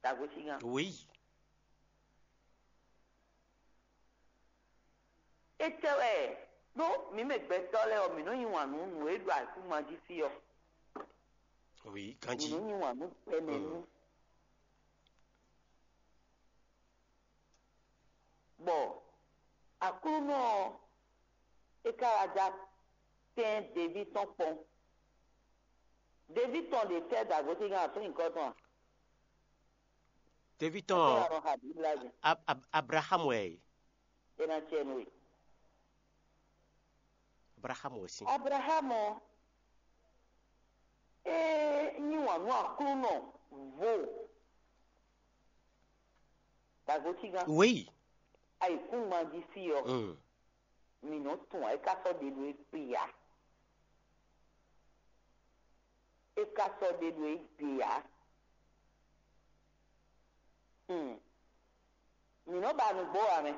Tagotinga. Oui. Et non, mi me betole o mi no yiwa nu edu aku maji fi o. Oui, kanji. Mi no yiwa nu penenu. Bon, akuru no ekaraja ten David ton pon. David ton de tête Tagotinga a fait nǹkan ton. David ton Ab Abraham way. Ena chenwe. Abraham aussi. Abraham yiwa nu akuru no vo. Tagotinga. Oui. Ai kun maji fi o. Mi no tun e ka so de lu epiya. E ka so de lu epiya. Mi no ba nu gbo ame.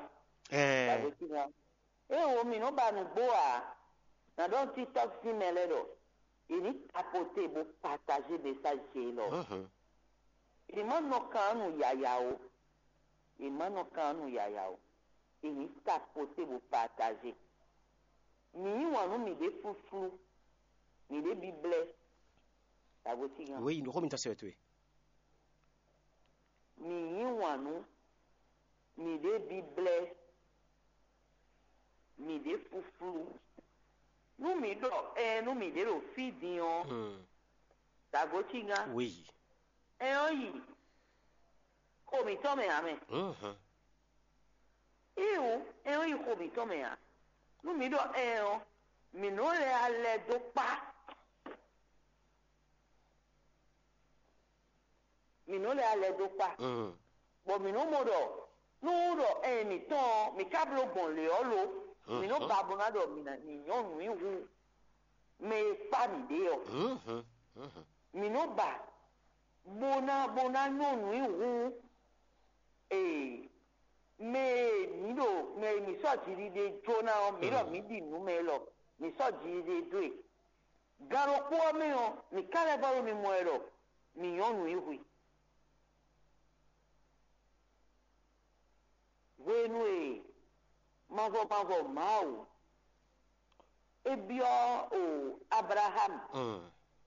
O mi no ba nu gbo a. Na don TikTok si mele do. Ini tapoter bo partager message lo. Ini man no kanu yaya o. Ini no kanu yaya o. Ini tapoter bo partager. Mi wanu mi de fufu. Mi de bible. Tagotinga. Oui, nous remettons ça tuer. Mi wanu mi de bible. Mi de fufu. Nu mi do nu mi de lo fidion. Tagotinga. Oui. Oyi. Ko mi to me ame. Oyi ko mi to me a. Nu mi do mi no le ale do pa. Mi no le ale do pa. Bo mi no mo do. Nu do mi ton mi kablo bon le olo. Mi no babona do mi na ni nyonu ihu. Me pa mi de o. Mi no ba. Bona nyonu ihu. Me mi so jiri de jona o mi ro mi di nu me lo. Mi so jiri de do. Garo po mi o mi kale baro mi mo ero. Mi nyonu ihu. Wenwe mavo mau ebio o Abraham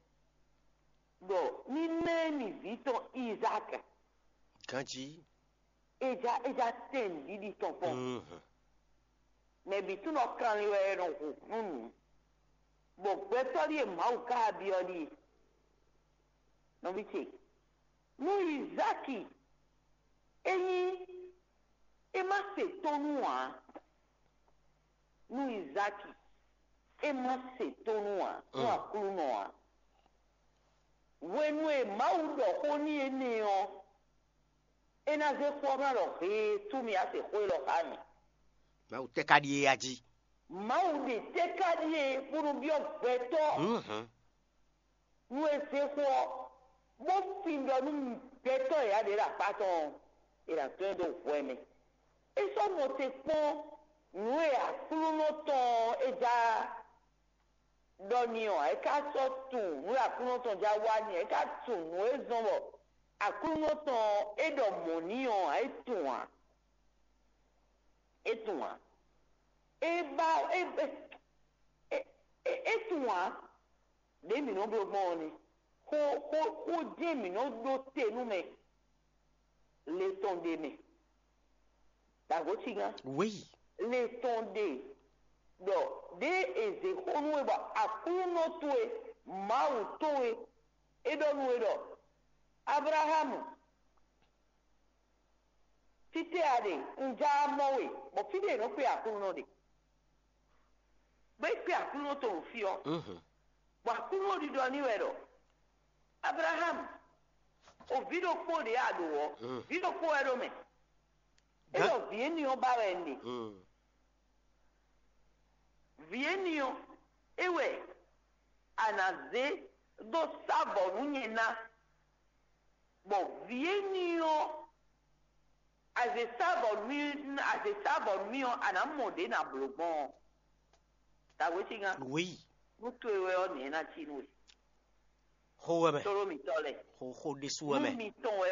do ni nemi vito Isaac Kanji eja ten didi ton pon me bitu no kan we no ku bo betori e mau ka biori no bichi no Isaac eyi ema se tonua nu Isaac ema se tonua nu akuru noa wenu e mau do honi ene o ena ze kwa ro he tumi ase kwelo kani mau tekadie aji mau de tekadie puru bio beto nu ese ko bo findo nu beto ya de la paton era todo fueme. Eso no te pon nue akuru no ton eja donio e ka so tun nue akuru no ton ja wa ni e ka tun nue zonbo akuru no ton edo monio e tun e ba e tun de mi no blo mo ni ko de mi no do te nu me le ton de me. Tagotinga. Oui. Le tonde. Do de eze konwe ba akuno tuwe mau tuwe edo nuedo. Abraham. Tite ade nja mowe. Bo fide no pe akuno de. Be pe akuno to fio. Bo akuno di do niwedo. Abraham. O vido ko de ado. Vido ko edo me. Edo vienio barendi. Vienio ewe anaze do sabo nunyena. Bo vienio as a sabo mio anamode na blogon. Tagotinga. Oui. Mutu ewe o nena chinwe. Ho ame. Toro mi tole. Ho desu ame. Mi ton